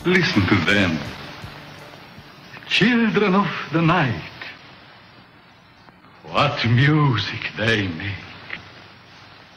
Listen to them. Children of the night. What music they make.